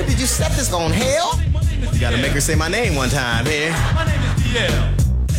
Dude, did you set this on hell? You gotta make her say my name one time here. My name is DL.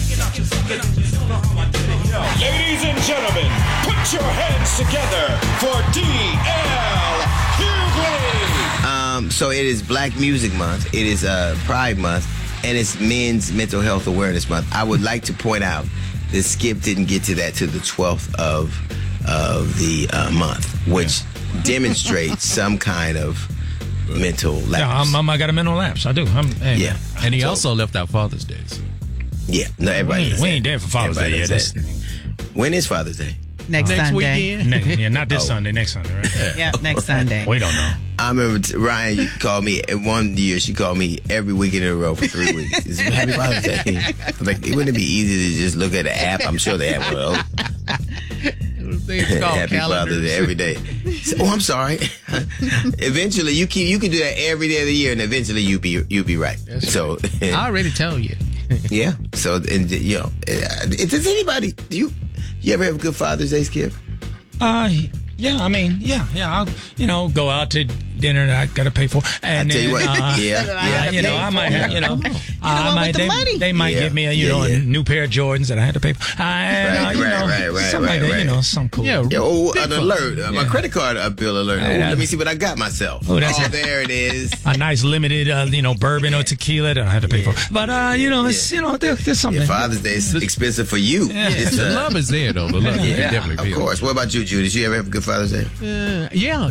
Ladies and gentlemen, put your hands together for DL Hughley. So it is Black Music Month. It is Pride Month, and it's Men's Mental Health Awareness Month. I would like to point out that Skip didn't get to that till the 12th of the month, which demonstrates some kind of mental lapse. Yeah, I got a mental lapse. I do. Yeah. And he also left out Father's Day. So. Yeah. No, everybody. We ain't there for Father's Day yet. When is Father's Day? Next Sunday. Weekend. Not this Sunday. Next Sunday, right? Yeah, next Sunday. We don't know. I remember Ryan, you called me, one year she called me every weekend in a row for 3 weeks. It's Happy Father's Day. Like, wouldn't it be easy to just look at the app? I'm sure they have one of those. Happy Father's Day every day. So, I'm sorry. Eventually, you can do that every day of the year, and eventually you'll be right. That's so right. I already told you. Yeah. So, and you know, does anybody you ever have a good Father's Day, Skip? Yeah, I mean, yeah. I'll, go out to dinner that I got to pay for. And I tell you what, I might have, they might give me a new pair of Jordans that I had to pay for. Right. Something cool. Yeah, an alert, my credit card bill alert. Let me see what I got myself. There it is. A nice limited, bourbon or tequila that I had to pay for. But there's something. Yeah, Father's Day is expensive for you. Yeah. The love is there, though. The love is definitely of course. What about you, Judy? Did you ever have a good Father's Day? Yeah.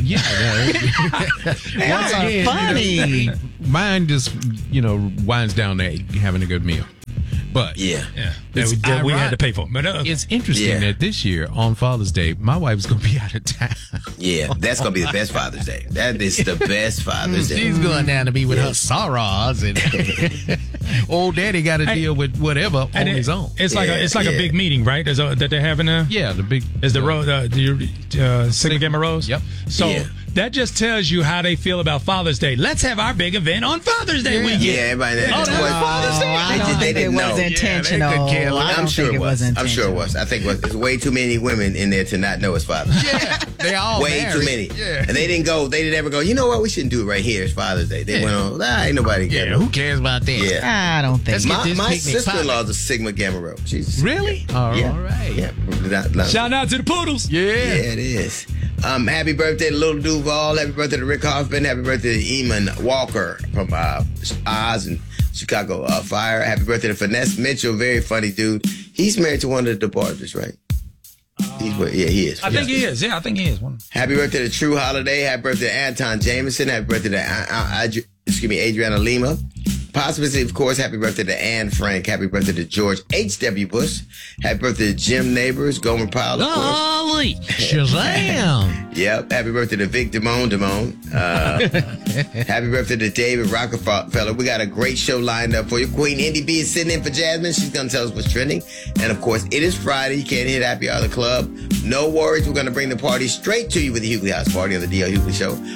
Once again, funny. Mine just, winds down to having a good meal. But we had to pay for. But it's interesting that this year on Father's Day, my wife's gonna be out of town. Yeah, that's gonna be the best Father's Day. That is the best Father's Day. She's going down to be with her sorrows, and old daddy got to deal with whatever on his own. It's like a big meeting, right? That they're having the big is the Sigma Gamma Rose. Yep. So. Yeah. That just tells you how they feel about Father's Day. Let's have our big event on Father's Day weekend. Yeah, everybody. That was Father's Day. I don't think it was intentional. I'm sure it was. I think there's way too many women in there to not know it's Father's Day. Yeah, they all way married. too many. Yeah. And they didn't ever go, you know what, we shouldn't do it right here. It's Father's Day. They went on, ain't nobody care. Who cares about that? Yeah. I don't think my sister-in-law is a Sigma Gamma Rho. Really? All right. Yeah. Shout out to the Poodles. Yeah, it is. Happy birthday to Little Duval. Happy birthday to Rick Hoffman. Happy birthday to Eamon Walker from Oz and Chicago Fire. Happy birthday to Finesse Mitchell. Very funny dude. He's married to one of the DeBarges, right? He is. I think he is. Yeah, I think he is. Happy birthday to True Holiday. Happy birthday to Anton Jameson. Happy birthday to Adriana Lima. Possibly, of course, happy birthday to Anne Frank. Happy birthday to George H.W. Bush. Happy birthday to Jim Neighbors, Gomer Pyle, of course. Golly, Shazam! Yep. Happy birthday to Vic Damone. Happy birthday to David Rockefeller. We got a great show lined up for you. Queen Indy B is sitting in for Jasmine. She's going to tell us what's trending. And, of course, it is Friday. You can't hit Happy Hour the Club. No worries. We're going to bring the party straight to you with the Hughley House Party on the D.L. Hughley Show.